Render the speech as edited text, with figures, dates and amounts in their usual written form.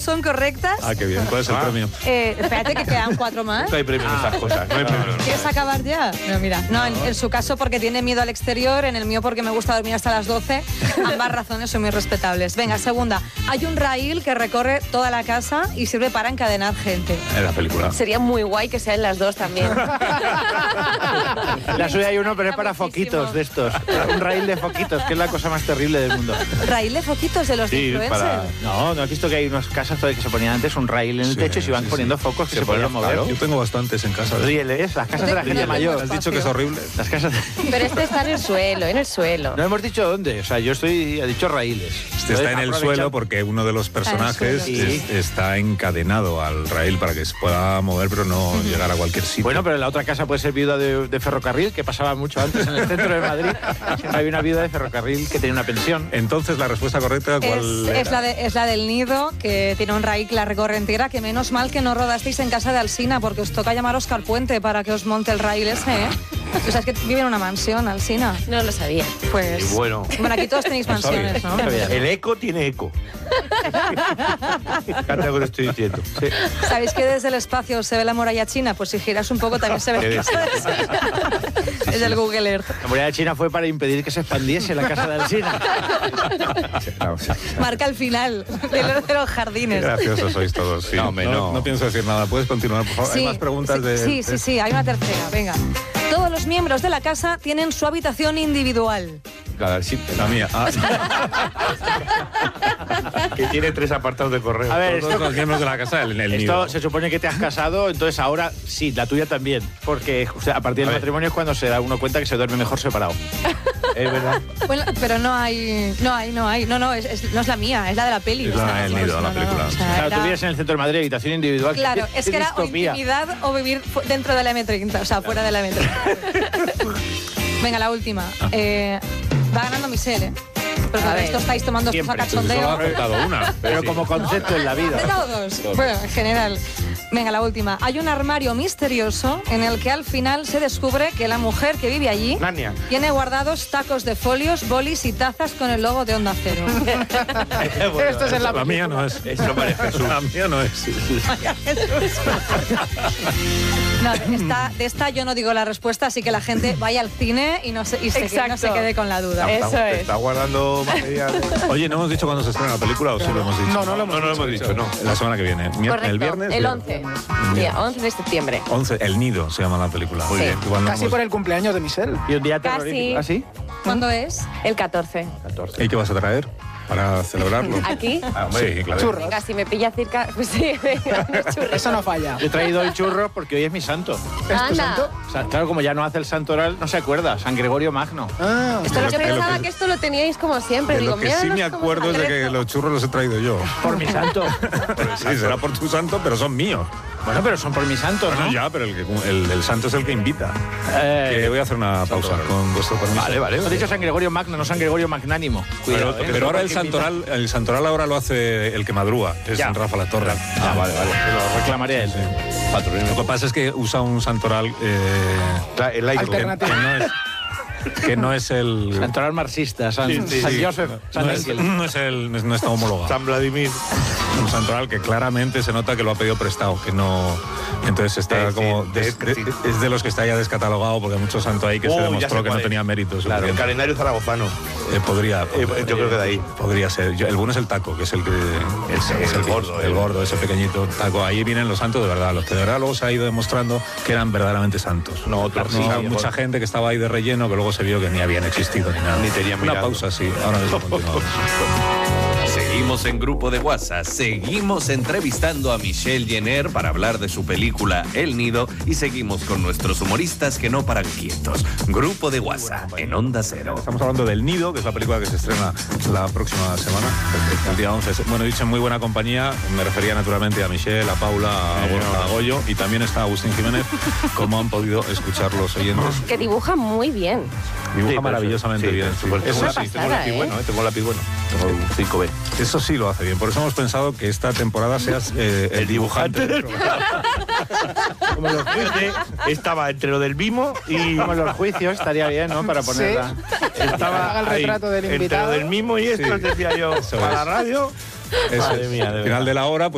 son correctas. Ah, qué bien. ¿Cuál es el premio? Espérate que quedan 4 más. No hay premio en esas cosas. No hay premio. ¿Quieres acabar ya? No, mira. No, en su caso porque tiene miedo al exterior, en el mío porque me gusta dormir hasta las 12. Ambas razones son muy respetables. Venga, segunda. Hay un raíl que recorre toda la casa y sirve para encadenar gente. En la película. Sería muy guay que sean las dos también. La suya hay uno, pero es para foquitos de estos. Un raíl de foquitos, que es la cosa más terrible del mundo. Raíl de foquitos de los influencers. No, ¿no has visto que hay unas casas todavía que se ponían antes un raíl en el techo y se iban poniendo focos que se podían mover? Yo tengo bastantes en casa. Rieles, las casas de la gente mayor. Has dicho que es horrible. Las casas. Pero este está en el suelo, en el suelo. No hemos dicho dónde. O sea, yo he dicho raíles. Este está en el suelo porque uno de los personajes está encadenado al raíl para que se pueda mover, pero no llegar a cualquier sitio. Bueno, pero en la otra casa puede ser viuda de ferrocarril, que pasaba mucho antes en el centro de Madrid. Siempre había una viuda de ferrocarril que tenía una pensión. Entonces, la respuesta correcta, ¿cuál es la del nido, que tiene un raíl que la recorre entera, que menos mal que no rodasteis en casa de Alsina, porque os toca llamar a Óscar Puente para que os monte el raíl ese, ¿eh? O sea, es que vive en una mansión, Alsina. No lo sabía. Pues... Bueno, aquí todos tenéis mansiones, ¿no? el eco tiene eco. Fíjate lo que te estoy diciendo. Sí. ¿Sabéis que desde el espacio se ve la muralla china? Pues si giras un poco también se ve. Es el Google Earth. La muralla china fue para impedir que se expandiese la casa de Alsina. Marca el final de los jardines. Qué graciosos sois todos. Sí. No pienso decir nada. ¿Puedes continuar, por favor? Sí, ¿Hay más preguntas de...? Sí, hay una tercera. Venga. Todos los miembros de la casa tienen su habitación individual. La mía. Que tiene 3 apartados de correo. A ver, Todos los miembros de la casa, el esto nido. se supone que te has casado, entonces ahora sí, la tuya también. Porque a partir del matrimonio es cuando se da uno cuenta que se duerme mejor separado. Es verdad. Bueno, pero no es la mía, es la de la peli. Es la del nido, la película. Claro, tú vives en el centro de Madrid, habitación individual. Claro, es que era o intimidad o vivir dentro de la M30, o sea, fuera de la M30. Venga, la última. Va ganando Michelle, ¿eh? Pero con esto estáis tomando estos a Solo ha cachondeo. aceptado una. Pero como concepto en la vida. De todos. Bueno, en general. Venga, la última. Hay un armario misterioso en el que al final se descubre que la mujer que vive allí Narnia. tiene guardados tacos de folios, bolis y tazas con el logo de Onda Cero. Esto es en La mía no es. Eso parece Jesús. La mía no es. No, de esta yo no digo la respuesta, así que la gente vaya al cine y no se quede con la duda. Eso Te es. está guardando material. Oye, ¿no hemos dicho cuándo se estrena la película o sí lo hemos dicho? No lo hemos dicho, no. La semana que viene. Correcto. ¿El viernes? El 11. Día 11 de septiembre. 11. El Nido se llama la película. Muy bien. Igual no Casi hemos- por el cumpleaños de Michelle. Y un día Casi. terrorífico. ¿Ah, sí? ¿Cuándo es? El 14. ¿Y qué vas a traer para celebrarlo? ¿Aquí? Sí, claro. Churros. Venga, si me pilla cerca, pues sí, venga, unos churros. Eso no falla. Yo he traído hoy churros porque hoy es mi santo. ¿Es tu Anda. santo? O sea, claro, como ya no hace el santo oral, no se acuerda. San Gregorio Magno. Ah, Yo pensaba que esto lo teníais como siempre. De Digo, lo que mira, sí no me es como acuerdo es de que aderezo. los churros los he traído yo. Por mi santo. Sí, será por tu santo, pero son míos. Bueno, pero son por mi santo, ¿no? No, ya, pero el santo es el que invita. Voy a hacer una pausa con vuestro permiso. Vale. Has dicho San Gregorio Magno, no San Gregorio Magnánimo. Cuidado, Pero ahora el santoral ahora lo hace el que madruga, es Ya. Rafa La Torre. Vale. Lo reclamaré a él. Lo que pasa es que usa un santoral El aire. Alternativo. que no es el... Santoral marxista, San Joseph, San No Ángel. no está homologado. San Vladimir. Un santoral que claramente se nota que lo ha pedido prestado, que no... Entonces está es de los que está ya descatalogado, porque hay mucho santo ahí que se Ya demostró sé que cuál no es. tenía mérito Claro, el suficiente. calendario zaragozano. Podría. Yo creo que de ahí. Podría ser. El bueno es el taco, que es el que... Es el gordo. El gordo, ese pequeñito taco. Ahí vienen los santos de verdad. Los que de verdad luego se ha ido demostrando que eran verdaderamente santos. No, otros sí. Mucha gente que estaba ahí de relleno que luego se vio que ni habían existido ni nada. Ni tenían Una mirado. pausa, sí. Ahora mismo continuamos. Seguimos en Grupo de WhatsApp, seguimos entrevistando a Michelle Jenner para hablar de su película El Nido y seguimos con nuestros humoristas que no paran quietos. Grupo de WhatsApp en Onda Cero. Estamos hablando del Nido, que es la película que se estrena la próxima semana, el día 11. Bueno, dicho en muy buena compañía, me refería naturalmente a Michelle, a Paula, a Borja, a Goyo, y también está Agustín Jiménez, como han podido escuchar los oyentes. Que dibuja muy bien. Dibuja maravillosamente bien. Sí. Eso Una sí, tengo pasada, lápiz bueno, tengo lápiz bueno. Tengo un 5B. Eso sí lo hace bien. Por eso hemos pensado que esta temporada seas el dibujante del programa. Como los juicios, estaba entre lo del Mimo y... Como los juicios, estaría bien, ¿no? Para ponerla. Estaba Haga el ahí, retrato del entre invitado. lo del Mimo y esto, Sí. decía yo, Eso para es. la radio... Eso Madre es. mía, de Al verdad. final de la hora, pues